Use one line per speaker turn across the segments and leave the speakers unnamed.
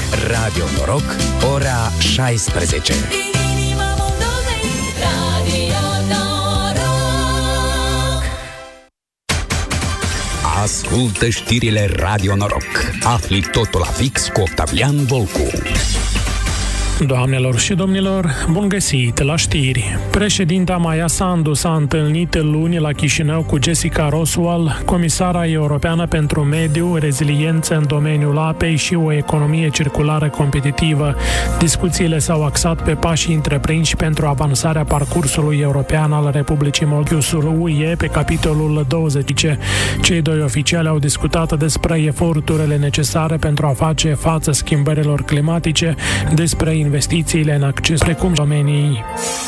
Radio Noroc, ora 16. Ascultă știrile Radio Noroc. Afli totul la fix cu Octavian Volcu.
Doamnelor și domnilor, bun găsit la știri. Președinta Maia Sandu s-a întâlnit luni la Chișinău cu Jessica Roswell, comisara europeană pentru mediu, reziliență în domeniul apei și o economie circulară competitivă. Discuțiile s-au axat pe pașii întreprinși pentru avansarea parcursului european al Republicii Moldova UE pe capitolul 20. Cei doi oficiali au discutat despre eforturile necesare pentru a face față schimbărilor climatice, despre investițiile în acces, precum domenii.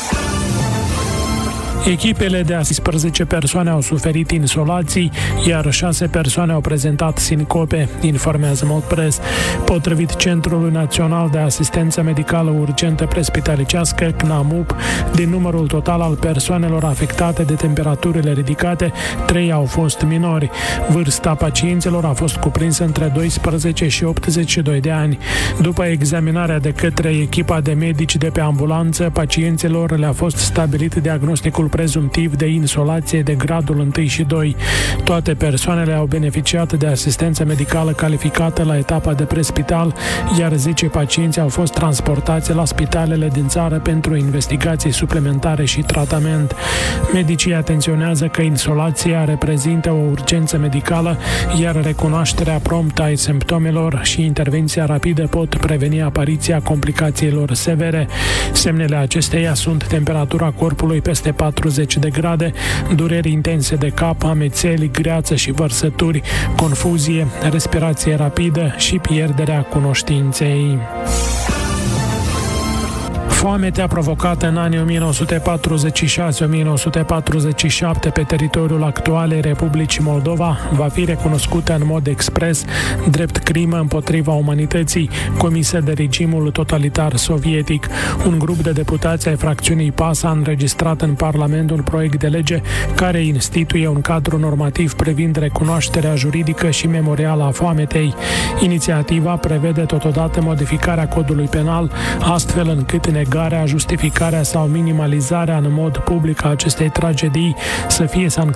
Echipele de 11 persoane au suferit insolații, iar 6 persoane au prezentat sincope, informează Moldpress. Potrivit Centrului Național de Asistență Medicală Urgentă Presbitalicească, CNAMUP, din numărul total al persoanelor afectate de temperaturile ridicate, 3 au fost minori. Vârsta pacienților a fost cuprinsă între 12 și 82 de ani. După examinarea de către echipa de medici de pe ambulanță, pacienților le-a fost stabilit diagnosticul prezumtiv de insolație de gradul 1 și 2. Toate persoanele au beneficiat de asistență medicală calificată la etapa de prespital, iar 10 pacienți au fost transportați la spitalele din țară pentru investigații suplimentare și tratament. Medicii atenționează că insolația reprezintă o urgență medicală, iar recunoașterea promptă a simptomelor și intervenția rapidă pot preveni apariția complicațiilor severe. Semnele acesteia sunt temperatura corpului peste 40 de grade, dureri intense de cap, amețeli, greață și vărsături, confuzie, respirație rapidă și pierderea cunoștinței. Foametea provocată în anii 1946-1947 pe teritoriul actualei Republicii Moldova va fi recunoscută în mod expres drept crimă împotriva umanității comisă de regimul totalitar sovietic. Un grup de deputați ai fracțiunii PAS a înregistrat în Parlament un proiect de lege care instituie un cadru normativ privind recunoașterea juridică și memorială a foametei. Inițiativa prevede totodată modificarea codului penal, astfel încât negarea, justificarea sau minimalizarea în mod public a acestei tragedii să fie sancționată